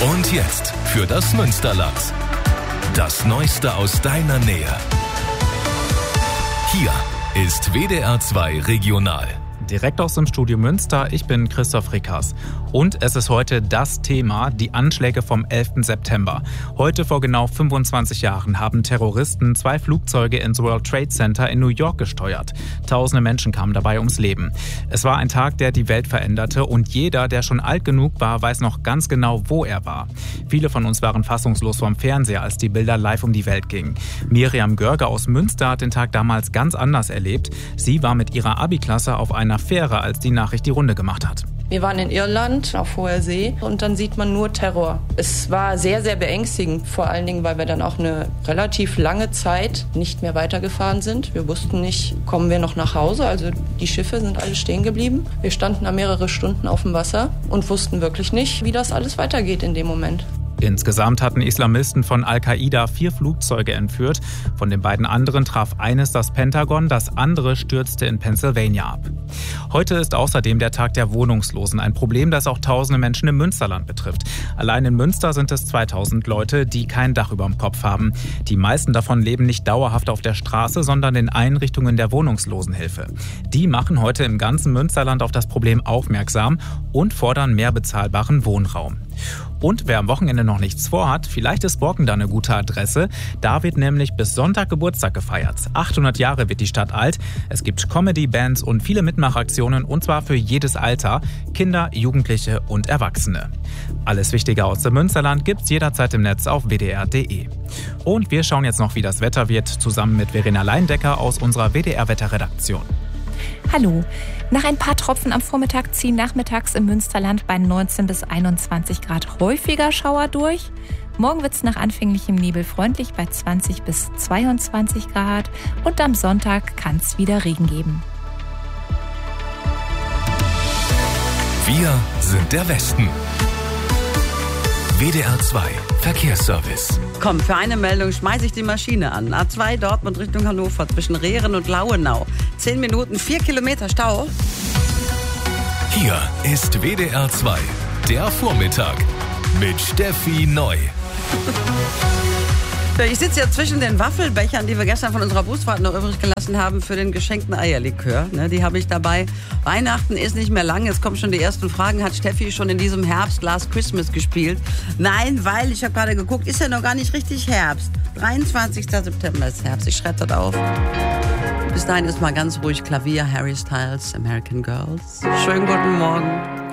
Und jetzt für das Münsterland. Das Neueste aus deiner Nähe. Hier ist WDR 2 Regional. Direkt aus dem Studio Münster, ich bin Christoph Rickers. Und es ist heute das Thema, die Anschläge vom 11. September. Heute vor genau 25 Jahren haben Terroristen 2 Flugzeuge ins World Trade Center in New York gesteuert. Tausende Menschen kamen dabei ums Leben. Es war ein Tag, der die Welt veränderte und jeder, der schon alt genug war, weiß noch ganz genau, wo er war. Viele von uns waren fassungslos vorm Fernseher, als die Bilder live um die Welt gingen. Miriam Görger aus Münster hat den Tag damals ganz anders erlebt. Sie war mit ihrer Abi-Klasse auf einer Fähre, als die Nachricht die Runde gemacht hat. Wir waren in Irland auf hoher See und dann sieht man nur Terror. Es war sehr, sehr beängstigend, vor allen Dingen, weil wir dann auch eine relativ lange Zeit nicht mehr weitergefahren sind. Wir wussten nicht, kommen wir noch nach Hause? Also die Schiffe sind alle stehen geblieben. Wir standen da mehrere Stunden auf dem Wasser und wussten wirklich nicht, wie das alles weitergeht in dem Moment. Insgesamt hatten Islamisten von Al-Qaida 4 Flugzeuge entführt. Von den beiden anderen traf eines das Pentagon, das andere stürzte in Pennsylvania ab. Heute ist außerdem der Tag der Wohnungslosen, ein Problem, das auch tausende Menschen im Münsterland betrifft. Allein in Münster sind es 2000 Leute, die kein Dach über dem Kopf haben. Die meisten davon leben nicht dauerhaft auf der Straße, sondern in Einrichtungen der Wohnungslosenhilfe. Die machen heute im ganzen Münsterland auf das Problem aufmerksam und fordern mehr bezahlbaren Wohnraum. Und wer am Wochenende noch nichts vorhat, vielleicht ist Borken da eine gute Adresse. Da wird nämlich bis Sonntag Geburtstag gefeiert. 800 Jahre wird die Stadt alt. Es gibt Comedy, Bands und viele Mitmachaktionen und zwar für jedes Alter. Kinder, Jugendliche und Erwachsene. Alles Wichtige aus dem Münsterland gibt's jederzeit im Netz auf wdr.de. Und wir schauen jetzt noch, wie das Wetter wird, zusammen mit Verena Leindecker aus unserer WDR-Wetterredaktion. Hallo. Nach ein paar Tropfen am Vormittag ziehen nachmittags im Münsterland bei 19 bis 21 Grad häufiger Schauer durch. Morgen wird es nach anfänglichem Nebel freundlich bei 20 bis 22 Grad und am Sonntag kann es wieder Regen geben. Wir sind der Westen. WDR 2 Verkehrsservice. Komm, für eine Meldung schmeiße ich die Maschine an. A2 Dortmund Richtung Hannover zwischen Rehren und Lauenau. 10 Minuten, 4 Kilometer Stau. Hier ist WDR 2, der Vormittag mit Steffi Neu. Ich sitze ja zwischen den Waffelbechern, die wir gestern von unserer Busfahrt noch übrig gelassen haben für den geschenkten Eierlikör. Die habe ich dabei. Weihnachten ist nicht mehr lang. Jetzt kommen schon die ersten Fragen. Hat Steffi schon in diesem Herbst Last Christmas gespielt? Nein, weil, ich habe gerade geguckt, ist ja noch gar nicht richtig Herbst. 23. September ist Herbst. Ich schreibe das auf. Bis dahin ist mal ganz ruhig Klavier, Harry Styles, American Girls. Schönen guten Morgen.